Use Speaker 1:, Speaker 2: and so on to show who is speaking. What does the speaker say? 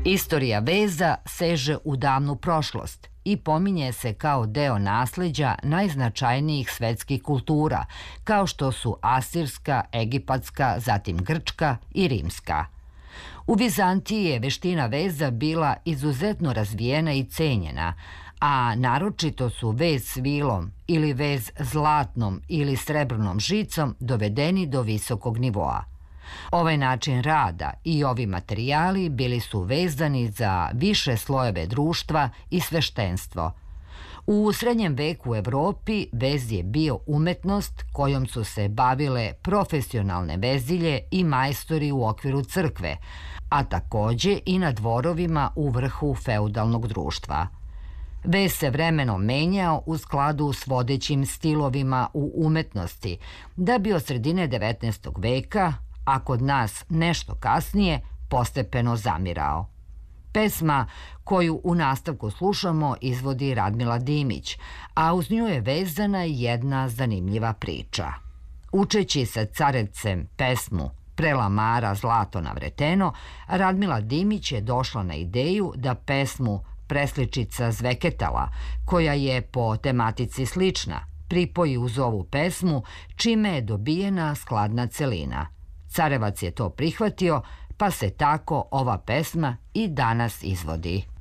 Speaker 1: Istorija veza seže u davnu prošlost i pominje se kao deo nasleđa najznačajnijih svetskih kultura, kao što su asirska, egipatska, zatim grčka i rimska. U Vizantiji je veština veza bila izuzetno razvijena i cenjena, a naročito su vez svilom ili vez zlatnom ili srebrnom žicom dovedeni do visokog nivoa. Ovaj način rada i ovi materijali bili su vezani za više slojeve društva i sveštenstvo. U srednjem veku u Evropi vez je bio umetnost kojom su se bavile profesionalne vezilje i majstori u okviru crkve, a takođe i na dvorovima u vrhu feudalnog društva. Vez se vremenom menjao u skladu s vodećim stilovima u umetnosti, da bi od sredine 19. veka, a kod nas nešto kasnije, postepeno zamirao. Pesma koju u nastavku slušamo izvodi Radmila Dimić, a uz nju je vezana jedna zanimljiva priča. Učeći sa Carevcem pesmu Prelamara zlato navreteno, Radmila Dimić je došla na ideju da pesmu Presličica zveketala, koja je po tematici slična, pripoji uz ovu pesmu, čime je dobijena skladna celina. Carevac je to prihvatio, pa se tako ova pesma i danas izvodi.